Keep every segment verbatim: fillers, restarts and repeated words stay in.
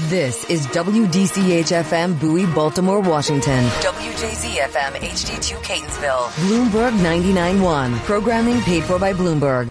This is W D C H F M Bowie, Baltimore, Washington. W J Z F M H D two Catonsville. Bloomberg ninety-nine point one. Programming paid for by Bloomberg.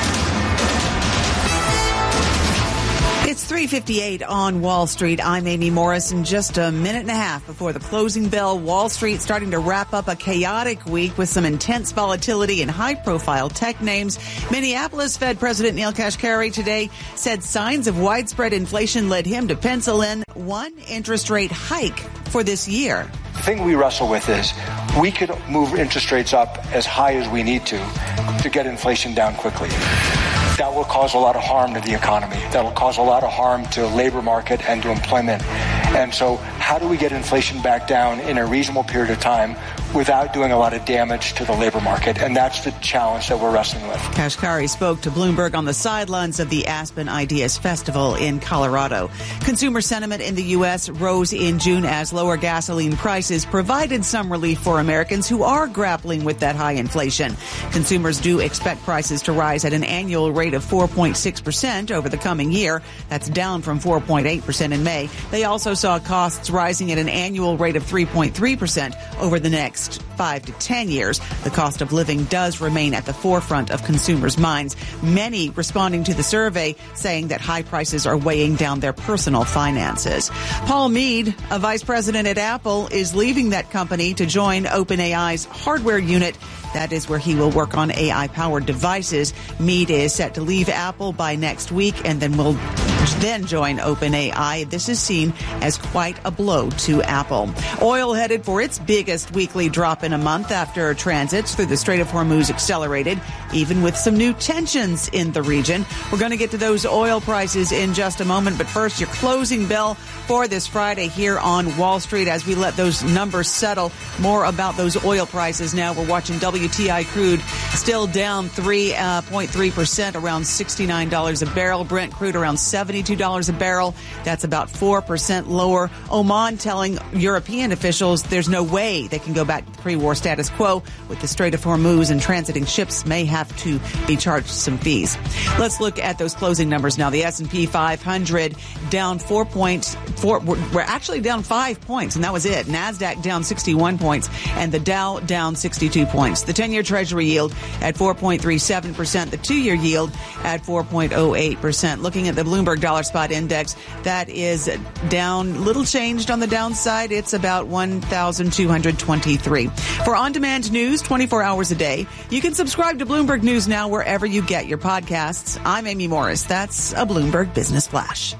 It's three fifty-eight on Wall Street. I'm Amy Morris. In just a minute and a half before the closing bell, Wall Street starting to wrap up a chaotic week with some intense volatility and high-profile tech names. Minneapolis Fed President Neel Kashkari today said signs of widespread inflation led him to pencil in one interest rate hike for this year. The thing we wrestle with is we could move interest rates up as high as we need to to get inflation down quickly. That will cause a lot of harm to the economy. That will cause a lot of harm to labor market and to employment. And so how do we get inflation back down in a reasonable period of time without doing a lot of damage to the labor market? And that's the challenge that we're wrestling with. Kashkari spoke to Bloomberg on the sidelines of the Aspen Ideas Festival in Colorado. Consumer sentiment in the U S rose in June as lower gasoline prices provided some relief for Americans who are grappling with that high inflation. Consumers do expect prices to rise at an annual rate of four point six percent over the coming year. That's down from four point eight percent in May. They also saw costs rising at an annual rate of three point three percent over the next five to ten years. The cost of living does remain at the forefront of consumers' minds. Many responding to the survey saying that high prices are weighing down their personal finances. Paul Mead, a vice president at Apple, is leaving that company to join OpenAI's hardware unit. That is where he will work on A I-powered devices. Mead is set to leave Apple by next week and then will then join OpenAI. This is seen as quite a blow to Apple. Oil headed for its biggest weekly drop in a month after transits through the Strait of Hormuz accelerated, even with some new tensions in the region. We're going to get to those oil prices in just a moment, but first, your closing bell for this Friday here on Wall Street as we let those numbers settle. More about those oil prices now. We're watching W T I crude still down three point three percent, around sixty-nine dollars a barrel. Brent crude around seventy-two dollars a barrel. That's about four percent lower. Oman telling European officials there's no way they can go back to pre-war status quo with the Strait of Hormuz, and transiting ships may have to be charged some fees. Let's look at those closing numbers now. The S and P five hundred down four point four. We're actually down five points, and that was it. NASDAQ down sixty-one points, and the Dow down sixty-two points. The ten-year Treasury yield at four point three seven percent. The two-year yield at four point oh eight percent. Looking at the Bloomberg Dollar Spot Index, that is down, little changed on the downside. It's about one thousand two hundred twenty-three. For on-demand news twenty-four hours a day, you can subscribe to Bloomberg News Now wherever you get your podcasts. I'm Amy Morris. That's a Bloomberg Business Flash.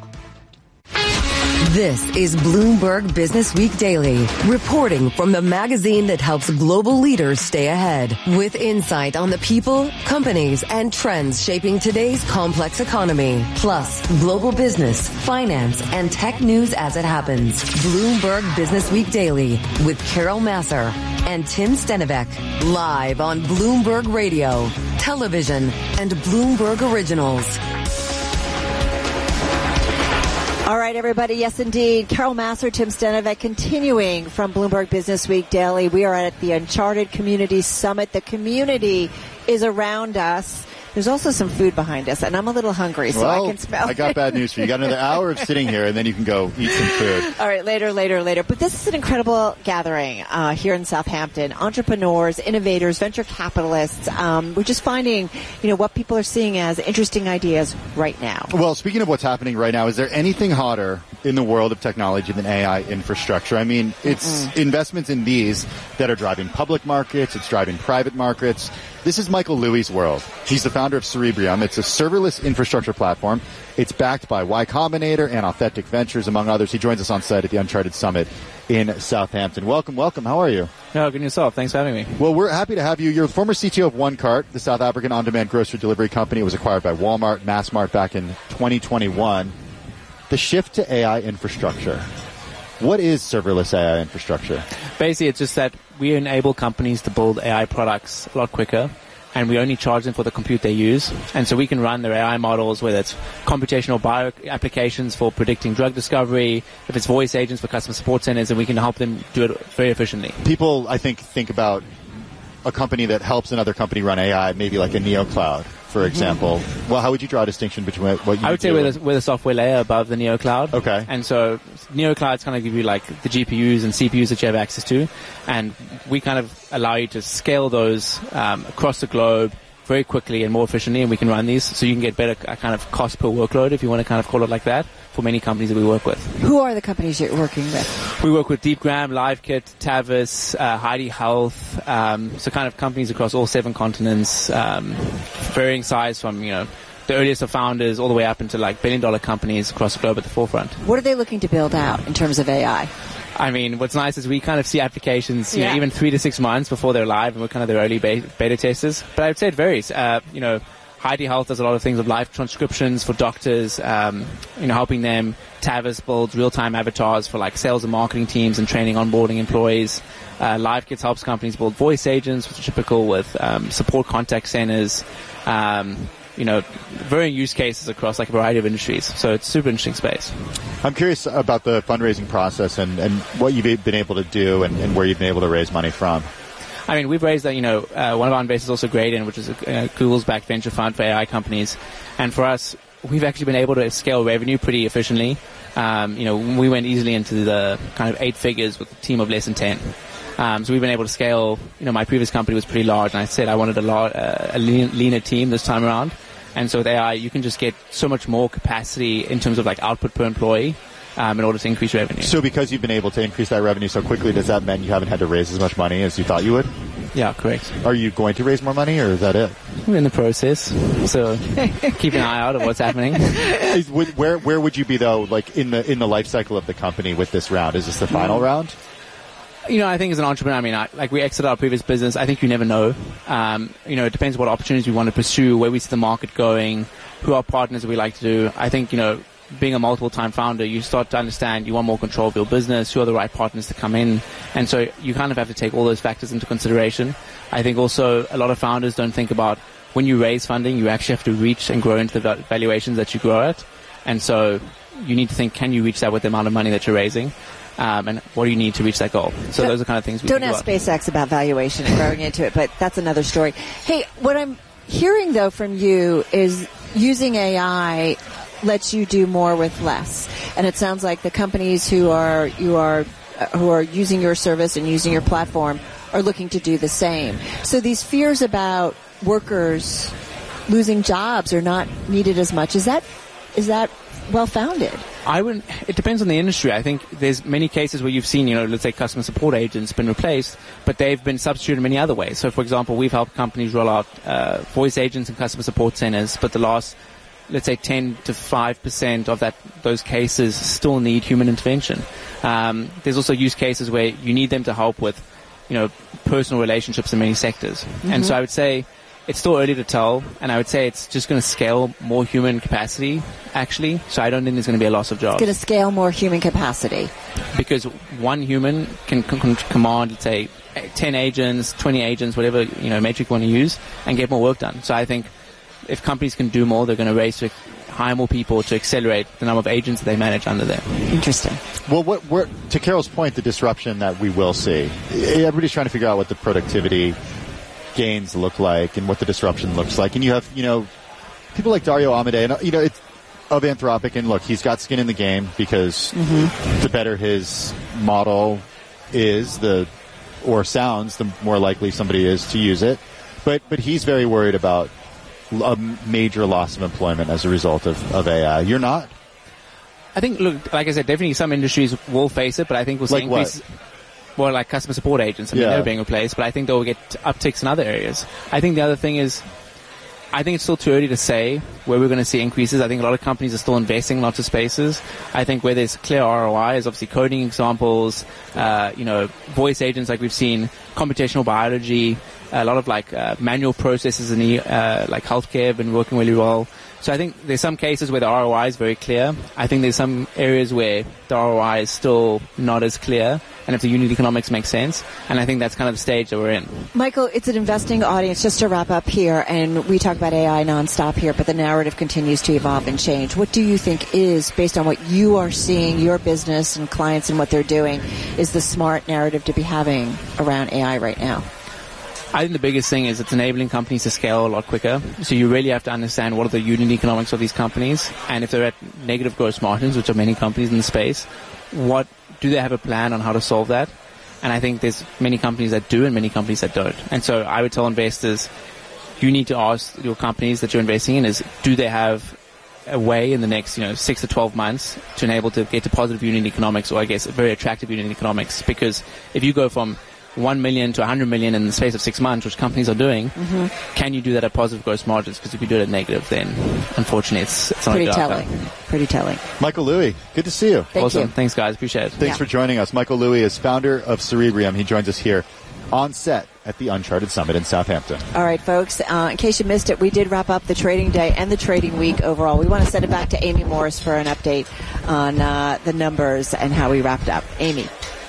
This is Bloomberg Business Week Daily, reporting from the magazine that helps global leaders stay ahead, with insight on the people, companies, and trends shaping today's complex economy, plus global business, finance, and tech news as it happens. Bloomberg Business Week Daily with Carol Massar and Tim Stenivek, live on Bloomberg Radio, television, and Bloomberg Originals. All right, everybody. Yes, indeed. Carol Massar, Tim Stenivek, continuing from Bloomberg Business Week Daily. We are at the Uncharted Community Summit. The community is around us. There's also some food behind us, and I'm a little hungry, so well, I can smell I got it. bad news for you. You got another hour of sitting here, and then you can go eat some food. All right, later, later, later. But this is an incredible gathering uh, here in Southampton. Entrepreneurs, innovators, venture capitalists. Um, we're just finding, you know, what people are seeing as interesting ideas right now. Well, speaking of what's happening right now, is there anything hotter in the world of technology than A I infrastructure? I mean, it's Mm-mm. investments in these that are driving public markets. It's driving private markets. This is Michael Louie's world. He's the founder of Cerebrium. It's a serverless infrastructure platform. It's backed by Y Combinator and Authentic Ventures, among others. He joins us on site at the Uncharted Summit in Southampton. Welcome, welcome. How are you? No, good yourself. Thanks for having me. Well, we're happy to have you. You're the former C T O of OneCart, the South African on-demand grocery delivery company. It was acquired by Walmart, Massmart back in twenty twenty-one. The shift to A I infrastructure. What is serverless A I infrastructure? Basically, it's just that we enable companies to build A I products a lot quicker, and we only charge them for the compute they use. And so we can run their A I models, whether it's computational bio applications for predicting drug discovery, if it's voice agents for customer support centers, and we can help them do it very efficiently. People, I think, think about a company that helps another company run A I, maybe like a NeoCloud, for example, mm-hmm. well, how would you draw a distinction between what you I would say we're the, we're the software layer above the NeoCloud. Okay. And so NeoCloud's kind of give you like the G P Us and C P Us that you have access to, and we kind of allow you to scale those um, across the globe very quickly and more efficiently, and we can run these so you can get better uh, kind of cost per workload, if you want to kind of call it like that, for many companies that we work with. Who are the companies you're working with? We work with DeepGram, LiveKit, Tavis, uh, Heidi Health, um, so kind of companies across all seven continents, um, varying size from, you know, the earliest of founders all the way up into like billion dollar companies across the globe at the forefront. What are they looking to build out in terms of A I? I mean, what's nice is we kind of see applications, you yeah. know, even three to six months before they're live, and we're kind of their early beta, beta testers. But I would say it varies. Uh, you know, Heidi Health does a lot of things with live transcriptions for doctors, um, you know, helping them. Tavis builds real-time avatars for like sales and marketing teams and training, onboarding employees. Uh, LiveKit helps companies build voice agents, which are typical with um, support contact centers. Um, you know, varying use cases across like a variety of industries. So it's a super interesting space. I'm curious about the fundraising process and, and what you've been able to do and, and where you've been able to raise money from. I mean, we've raised, you know, uh, one of our investors also Gradient, which is uh, Google's backed venture fund for A I companies. And for us, we've actually been able to scale revenue pretty efficiently. Um, you know, we went easily into the kind of eight figures with a team of less than ten. Um, so we've been able to scale. You know, my previous company was pretty large, and I said I wanted a, lot, uh, a lean, leaner team this time around. And so with A I, you can just get so much more capacity in terms of like output per employee um, in order to increase revenue. So because you've been able to increase that revenue so quickly, does that mean you haven't had to raise as much money as you thought you would? Yeah, correct. Are you going to raise more money, or is that it? We're in the process, so keep an eye out of what's happening. Is, where where would you be though, like in the in the life cycle of the company with this round? Is this the final round? You know, I think as an entrepreneur, I mean, I, like we exited our previous business. I think you never know. Um, you know, it depends what opportunities we want to pursue, where we see the market going, who our partners we like to do. I think, you know, being a multiple-time founder, you start to understand you want more control of your business, who are the right partners to come in. And so you kind of have to take all those factors into consideration. I think also a lot of founders don't think about when you raise funding, you actually have to reach and grow into the valuations that you grow at. And so you need to think, can you reach that with the amount of money that you're raising? Um, and what do you need to reach that goal? So don't, those are kind of things we don't think ask about. SpaceX about valuation and growing into it, but that's another story. Hey, what I'm hearing though from you is using A I lets you do more with less, and it sounds like the companies who are you are uh, who are using your service and using your platform are looking to do the same. So these fears about workers losing jobs or not needed as much, is that is that well founded? I wouldn't. It depends on the industry. I think there's many cases where you've seen, you know, let's say customer support agents been replaced, but they've been substituted in many other ways. So, for example, we've helped companies roll out uh, voice agents and customer support centers, but the last, let's say, ten to five percent of that those cases still need human intervention. Um, there's also use cases where you need them to help with, you know, personal relationships in many sectors. Mm-hmm. And so I would say it's still early to tell, and I would say it's just going to scale more human capacity, actually. So I don't think there's going to be a loss of jobs. It's going to scale more human capacity. Because one human can, can command, let's say, ten agents, twenty agents, whatever, you know, metric you want to use, and get more work done. So I think if companies can do more, they're going to raise to hire more people to accelerate the number of agents that they manage under them. Interesting. Well, what, what, to Carol's point, the disruption that we will see, everybody's trying to figure out what the productivity gains look like and what the disruption looks like. And you have, you know, people like Dario Amodei, and, you know, it's of Anthropic, and look, he's got skin in the game because mm-hmm. the better his model is, the or sounds, the more likely somebody is to use it. But but he's very worried about a major loss of employment as a result of, of A I. You're not? I think, look, like I said, definitely some industries will face it, but I think we'll see like increases. What? Well, like customer support agents. I mean, yeah. they're being replaced, but I think they'll get upticks in other areas. I think the other thing is, I think it's still too early to say where we're going to see increases. I think a lot of companies are still investing in lots of spaces. I think where there's clear R O I is obviously coding examples, uh, you know, voice agents like we've seen, computational biology, a lot of like uh, manual processes in the, uh, like healthcare have been working really well. So I think there's some cases where the R O I is very clear. I think there's some areas where the R O I is still not as clear, and if the unit economics make sense. And I think that's kind of the stage that we're in. Michael, it's an investing audience. Just to wrap up here, and we talk about A I nonstop here, but the narrative continues to evolve and change. What do you think is, based on what you are seeing, your business and clients and what they're doing, is the smart narrative to be having around A I right now? I think the biggest thing is it's enabling companies to scale a lot quicker. So you really have to understand what are the unit economics of these companies, and if they're at negative gross margins, which are many companies in the space, what do they have a plan on how to solve that? And I think there's many companies that do and many companies that don't. And so I would tell investors, you need to ask your companies that you're investing in is, do they have a way in the next, you know, six to twelve months to enable to get to positive unit economics, or I guess very attractive unit economics? Because if you go from one million to one hundred million in the space of six months, which companies are doing, mm-hmm. can you do that at positive gross margins? Because if you do it at negative, then unfortunately it's, it's not pretty a good telling. outcome. Pretty telling. Michael Louie, good to see you. Thank awesome. you. Thanks, guys. Appreciate it. Thanks Yeah. for joining us. Michael Louie is founder of Cerebrium. He joins us here on set at the Uncharted Summit in Southampton. All right, folks, uh, in case you missed it, we did wrap up the trading day and the trading week overall. We want to send it back to Amy Morris for an update on uh, the numbers and how we wrapped up. Amy.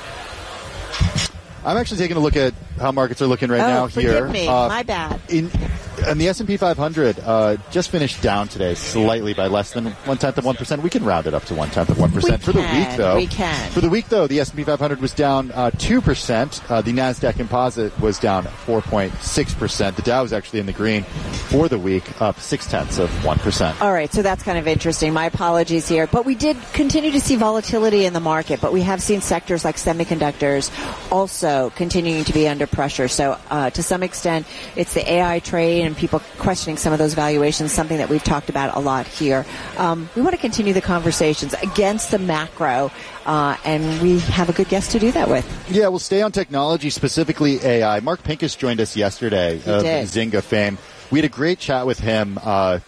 I'm actually taking a look at how markets are looking right oh, now forgive here. me. Uh, My bad. In, and the S and P five hundred uh, just finished down today slightly by less than one-tenth of one percent. We can round it up to one-tenth of one percent. We For can, the week, though, we can. For the week, though, the S and P five hundred was down uh, two percent. Uh, the NASDAQ Composite was down four point six percent. The Dow was actually in the green for the week, up six-tenths of one percent. All right, so that's kind of interesting. My apologies here. But we did continue to see volatility in the market, but we have seen sectors like semiconductors also continuing to be under pressure. So uh, to some extent, it's the A I trade and people questioning some of those valuations, something that we've talked about a lot here. Um, we want to continue the conversations against the macro, uh, and we have a good guest to do that with. Yeah, we'll stay on technology, specifically A I. Mark Pincus joined us yesterday He of did. Zynga fame. We had a great chat with him, uh,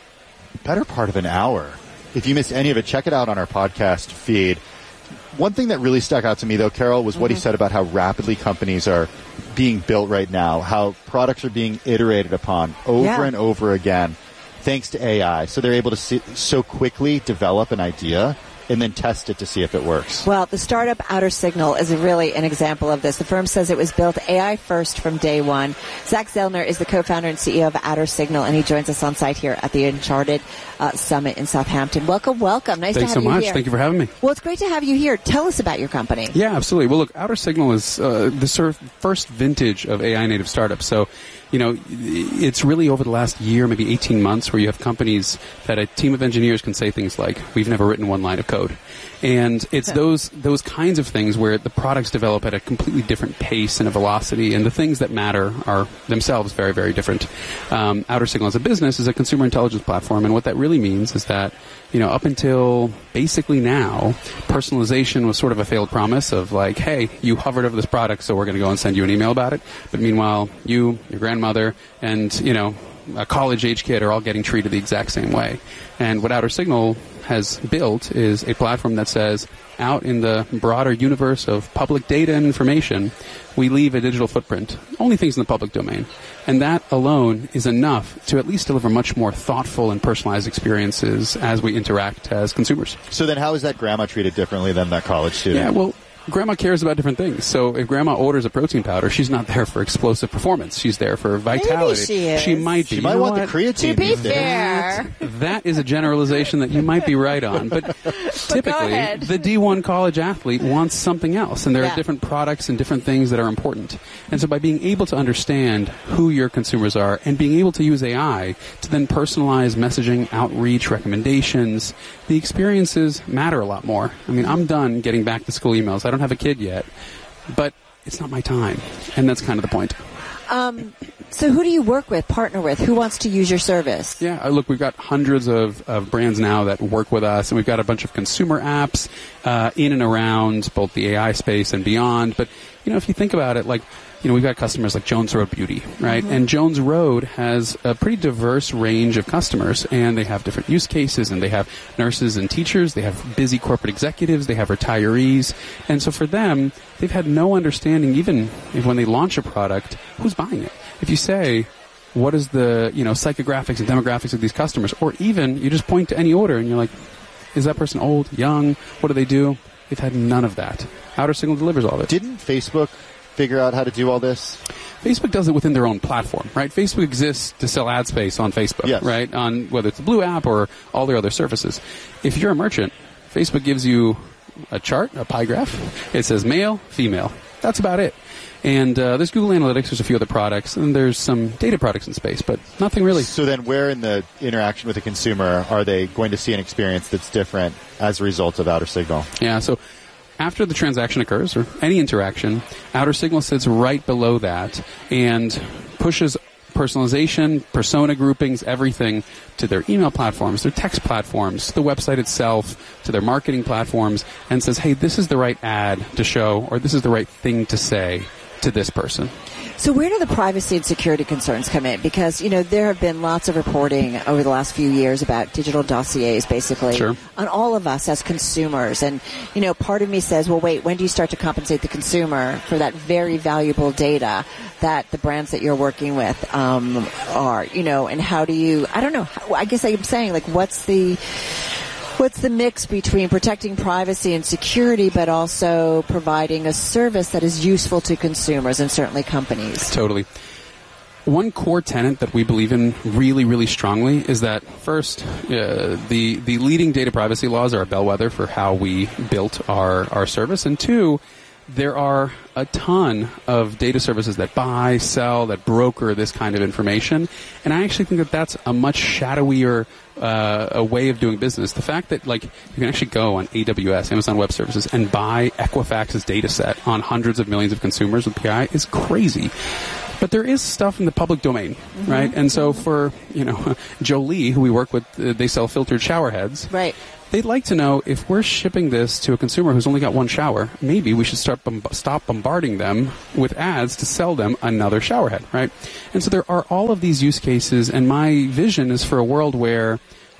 better part of an hour. If you missed any of it, check it out on our podcast feed. One thing that really stuck out to me, though, Carol, was what mm-hmm. he said about how rapidly companies are being built right now, how products are being iterated upon over yeah. and over again thanks to A I. So they're able to see, so quickly develop an idea and then test it to see if it works. Well, the startup Outer Signal is really an example of this. The firm says it was built A I first from day one. Zach Zellner is the co-founder and C E O of Outer Signal, and he joins us on site here at the Uncharted uh, Summit in Southampton. Welcome, welcome. Nice Thanks to have so you much. here. Thank you for having me. Well, it's great to have you here. Tell us about your company. Yeah, absolutely. Well, look, Outer Signal is uh, the sort of first vintage of A I native startups. So, you know, it's really over the last year, maybe eighteen months, where you have companies that a team of engineers can say things like, we've never written one line of code. And it's those those kinds of things where the products develop at a completely different pace and a velocity, and the things that matter are themselves very, very different. Um, Outer Signal as a business is a consumer intelligence platform, and what that really means is that, you know, up until basically now, personalization was sort of a failed promise of like, hey, you hovered over this product, so we're going to go and send you an email about it. But meanwhile, you, your grandmother, and, you know, a college-age kid are all getting treated the exact same way. And what Outer Signal has built is a platform that says, out in the broader universe of public data and information, we leave a digital footprint, only things in the public domain. And that alone is enough to at least deliver much more thoughtful and personalized experiences as we interact as consumers. So then how is that grandma treated differently than that college student? Yeah, well, Grandma cares about different things. So if Grandma orders a protein powder, she's not there for explosive perforence. She's there for vitality. Maybe she is. She might. She you might know want what? the creatine. To be these days. fair. That is a generalization that you might be right on. But typically, ahead. the D one college athlete wants something else. And there Yeah. are different products and different things that are important. And so by being able to understand who your consumers are and being able to use A I to then personalize messaging, outreach, recommendations, the experiences matter a lot more. I mean, I'm done getting back to school emails. I don't have a kid yet. But it's not my time. And that's kind of the point. Um, so who do you work with, partner with? Who wants to use your service? Yeah, uh, look, we've got hundreds of, of brands now that work with us, and we've got a bunch of consumer apps uh, in and around both the A I space and beyond. But, you know, if you think about it, like, you know, we've got customers like Jones Road Beauty, right? Mm-hmm. And Jones Road has a pretty diverse range of customers, and they have different use cases, and they have nurses and teachers, they have busy corporate executives, they have retirees. And so for them, they've had no understanding, even if when they launch a product, who's buying it. If you say, what is the, you know, psychographics and demographics of these customers, or even you just point to any order and you're like, is that person old, young, what do they do? They've had none of that. Outer Signal delivers all of it. Didn't Facebook figure out how to do all this? Facebook does it within their own platform, right? Facebook exists to sell ad space on Facebook, yes. right? On whether it's the Blue app or all their other surfaces. If you're a merchant, Facebook gives you a chart, a pie graph. It says male, female. that's about it. And uh, there's Google Analytics, there's a few other products, and there's some data products in space, but nothing really. So then where in the interaction with the consumer are they going to see an experience that's different as a result of Outer Signal? Yeah, so after the transaction occurs, or any interaction, Outer Signal sits right below that and pushes personalization, persona groupings, everything to their email platforms, their text platforms, the website itself, to their marketing platforms, and says, hey, this is the right ad to show, or this is the right thing to say to this person. So where do the privacy and security concerns come in? Because, you know, there have been lots of reporting over the last few years about digital dossiers, basically, sure. on all of us as consumers. And, you know, part of me says, well, wait, when do you start to compensate the consumer for that very valuable data that the brands that you're working with um, are, you know, and how do you, I don't know, I guess I'm saying, like, what's the... What's the mix between protecting privacy and security, but also providing a service that is useful to consumers and certainly companies? Totally. One core tenet that we believe in really, really strongly is that, first, uh, the the leading data privacy laws are a bellwether for how we built our, our service, and two, there are a ton of data services that buy, sell, that broker this kind of information, and I actually think that that's a much shadowier uh, a way of doing business. The fact that, like, you can actually go on A W S, Amazon Web Services, and buy Equifax's data set on hundreds of millions of consumers with P I is crazy. But there is stuff in the public domain, mm-hmm. right? And so for, you know, Jolie, who we work with, uh, they sell filtered shower heads. Right. They'd like to know, if we're shipping this to a consumer who's only got one shower, maybe we should start bomb- stop bombarding them with ads to sell them another shower head, right? And so there are all of these use cases, and my vision is for a world where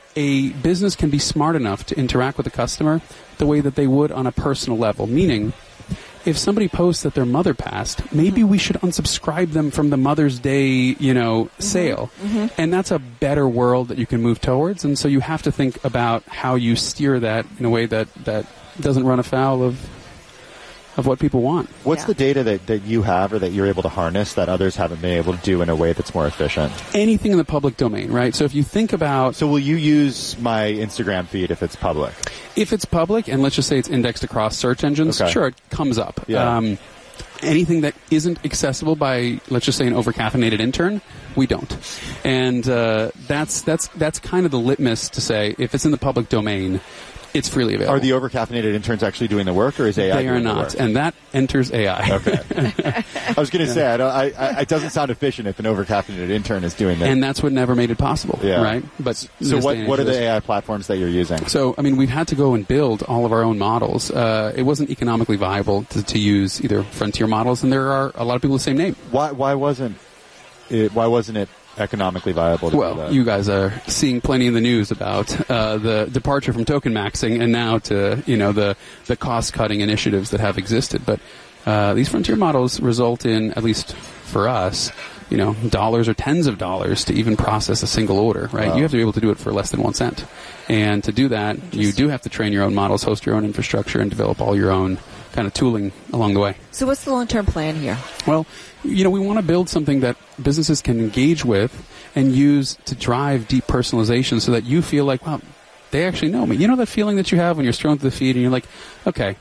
a business can be smart enough to interact with the customer the way that they would on a personal level, meaning if somebody posts that their mother passed, maybe we should unsubscribe them from the Mother's Day, you know, mm-hmm. sale. Mm-hmm. And that's a better world that you can move towards. And so you have to think about how you steer that in a way that, that doesn't run afoul of of what people want. What's yeah. the data that, that you have or that you're able to harness that others haven't been able to do in a way that's more efficient? Anything in the public domain, right? So if you think about... So will you use my Instagram feed if it's public? If it's public, and let's just say it's indexed across search engines, okay. sure, it comes up. Yeah. Um, anything that isn't accessible by, let's just say, an overcaffeinated intern, we don't. And uh, that's that's that's kind of the litmus to say, if it's in the public domain, it's freely available. Are the overcaffeinated interns actually doing the work, or is A I they doing are not, the work? And that enters A I. Okay. I was going to yeah. say, I don't, I, I, it doesn't sound efficient if an overcaffeinated intern is doing that. And that's what never made it possible, yeah. right? But so what, what are the A I platforms that you're using? So, I mean, we've had to go and build all of our own models. Uh, it wasn't economically viable to, to use either frontier models, and there are a lot of people with the same name. Why, why wasn't it, why wasn't it economically viable to well, do that? You guys are seeing plenty in the news about uh, the departure from token maxing and now to, you know, the, the cost-cutting initiatives that have existed. But uh, these frontier models result in, at least for us, you know, dollars or tens of dollars to even process a single order, right? Wow. You have to be able to do it for less than one cent. And to do that, you do have to train your own models, host your own infrastructure, and develop all your own kind of tooling along the way. So what's the long-term plan here? Well, you know, we want to build something that businesses can engage with and use to drive deep personalization so that you feel like, wow, they actually know me. You know that feeling that you have when you're scrolling through the feed and you're like, okay,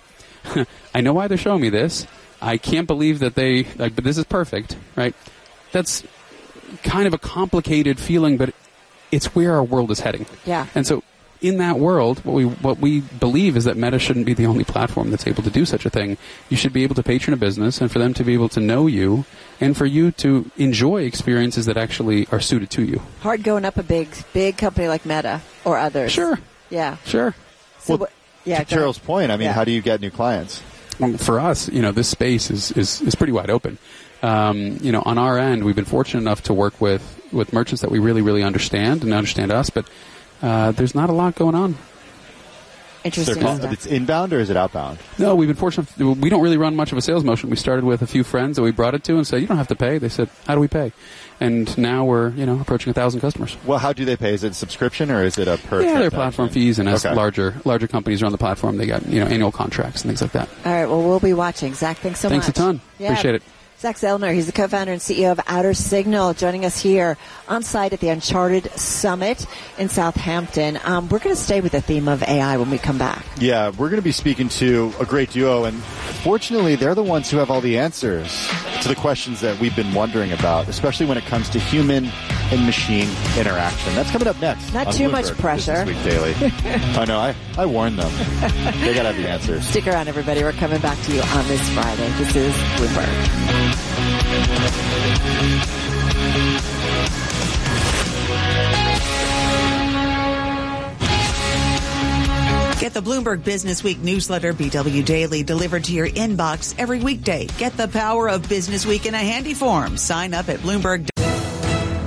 I know why they're showing me this. I can't believe that they, like, but this is perfect, right? That's kind of a complicated feeling, but it's where our world is heading. Yeah. And so in that world, what we what we believe is that Meta shouldn't be the only platform that's able to do such a thing. You should be able to patron a business, and for them to be able to know you, and for you to enjoy experiences that actually are suited to you. Hard going up a big big company like Meta or others. Sure. Yeah. Sure. So well, what, yeah. to Carol's point, I mean, yeah. how do you get new clients? Well, for us, you know, this space is, is, is pretty wide open. Um, you know, on our end, we've been fortunate enough to work with, with merchants that we really, really understand and understand us, but uh, there's not a lot going on. Interesting. So it's inbound or is it outbound? No, we've been fortunate. We don't really run much of a sales motion. We started with a few friends that we brought it to and said, you don't have to pay. They said, how do we pay? And now we're, you know, approaching a thousand customers. Well, how do they pay? Is it a subscription or is it a per Yeah, they're platform fees, and as okay. larger larger companies are on the platform, they got, you know, annual contracts and things like that. All right, well, we'll be watching. Zach, thanks so thanks much. Thanks a ton. Yeah. Appreciate it. Zach Zellner, he's the co-founder and C E O of Outer Signal, joining us here on site at the Uncharted Summit in Southampton. Um, we're going to stay with the theme of A I when we come back. Yeah, we're going to be speaking to a great duo, and unfortunately, they're the ones who have all the answers to the questions that we've been wondering about, especially when it comes to human and machine interaction. That's coming up next. Not on too Bloomberg much pressure. Business Week Daily. I know. I, I warned them. They got to have the answers. Stick around, everybody. We're coming back to you on this Friday. This is Bloomberg. Get the Bloomberg Business Week newsletter, B W Daily, delivered to your inbox every weekday. Get the power of Business Week in a handy form. Sign up at Bloomberg.